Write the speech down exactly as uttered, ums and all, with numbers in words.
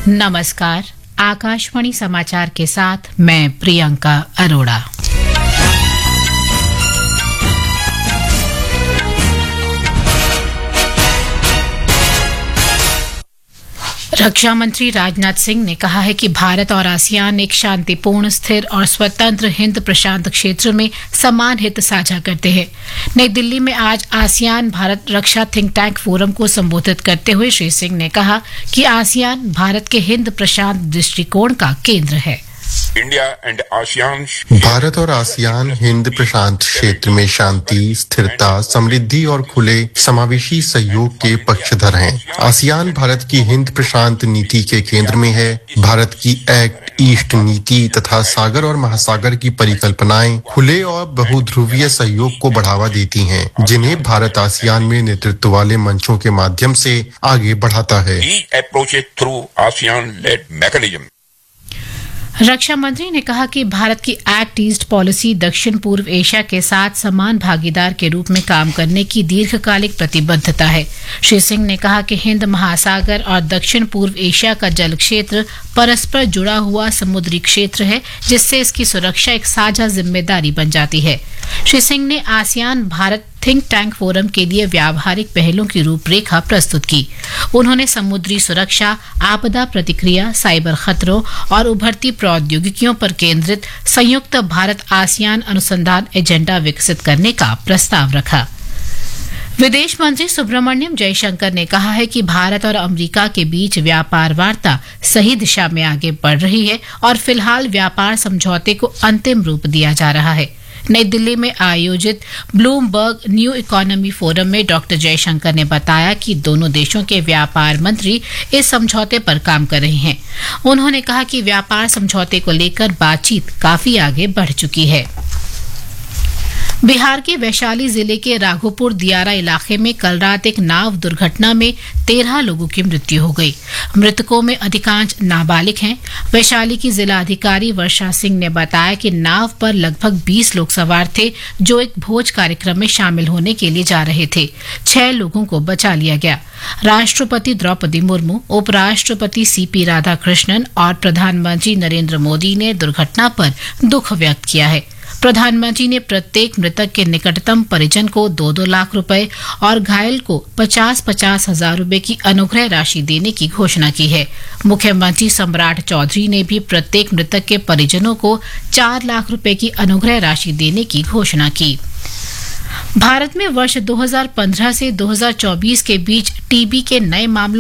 नमस्कार, आकाशवाणी समाचार के साथ मैं प्रियंका अरोड़ा। रक्षा मंत्री राजनाथ सिंह ने कहा है कि भारत और आसियान एक शांतिपूर्ण, स्थिर और स्वतंत्र हिंद प्रशांत क्षेत्र में समान हित साझा करते हैं। नई दिल्ली में आज आसियान भारत रक्षा थिंक टैंक फोरम को संबोधित करते हुए श्री सिंह ने कहा कि आसियान भारत के हिंद प्रशांत दृष्टिकोण का केंद्र है। इंडिया एंड आसियान भारत और आसियान हिंद प्रशांत क्षेत्र में शांति, स्थिरता, समृद्धि और खुले समावेशी सहयोग के पक्षधर हैं। आसियान भारत की हिंद प्रशांत नीति के केंद्र में है। भारत की एक्ट ईस्ट नीति तथा सागर और महासागर की परिकल्पनाएं खुले और बहुध्रुवीय सहयोग को बढ़ावा देती हैं, जिन्हें भारत आसियान में नेतृत्व वाले मंचों के माध्यम से आगे बढ़ाता है। रक्षा मंत्री ने कहा कि भारत की एक्ट ईस्ट पॉलिसी दक्षिण पूर्व एशिया के साथ समान भागीदार के रूप में काम करने की दीर्घकालिक प्रतिबद्धता है। श्री सिंह ने कहा कि हिंद महासागर और दक्षिण पूर्व एशिया का जल क्षेत्र परस्पर जुड़ा हुआ समुद्री क्षेत्र है, जिससे इसकी सुरक्षा एक साझा जिम्मेदारी बन जाती है। श्री सिंह ने ASEAN Bharat think tank forum के लिए व्यावहारिक पहलों की रूपरेखा प्रस्तुत की। उन्होंने समुद्री सुरक्षा, आपदा प्रतिक्रिया, साइबर खतरों और उभरती प्रौद्योगिकियों पर केंद्रित संयुक्त भारत आसियान अनुसंधान एजेंडा विकसित करने का प्रस्ताव रखा। विदेश मंत्री सुब्रमण्यम जयशंकर ने कहा है कि भारत और अमेरिका के बीच व्यापार वार्ता सही दिशा में आगे बढ़ रही है और फिलहाल व्यापार समझौते को अंतिम रूप दिया जा रहा है। नई दिल्ली में आयोजित ब्लूमबर्ग न्यू इकोनॉमी फोरम में डॉक्टर जयशंकर ने बताया कि दोनों देशों के व्यापार मंत्री इस समझौते पर काम कर रहे हैं। उन्होंने कहा कि व्यापार समझौते को लेकर बातचीत काफी आगे बढ़ चुकी है। बिहार के वैशाली जिले के राघोपुर दियारा इलाके में कल रात एक नाव दुर्घटना में तेरह लोगों की मृत्यु हो गई। मृतकों में अधिकांश नाबालिग हैं। वैशाली की जिला अधिकारी वर्षा सिंह ने बताया कि नाव पर लगभग बीस लोग सवार थे, जो एक भोज कार्यक्रम में शामिल होने के लिए जा रहे थे। छह लोगों को बचा लिया गया। राष्ट्रपति द्रौपदी मुर्मू, उपराष्ट्रपति सीपी राधाकृष्णन और प्रधानमंत्री नरेंद्र मोदी ने दुर्घटना पर दुख व्यक्त किया है। प्रधानमंत्री ने प्रत्येक मृतक के निकटतम परिजन को दो दो लाख रुपए और घायल को पचास पचास हजार रुपए की अनुग्रह राशि देने की घोषणा की है। मुख्यमंत्री सम्राट चौधरी ने भी प्रत्येक मृतक के परिजनों को चार लाख रुपए की अनुग्रह राशि देने की घोषणा की। भारत में वर्ष दो हज़ार पंद्रह से दो हज़ार चौबीस के बीच टीबी के नए मामलों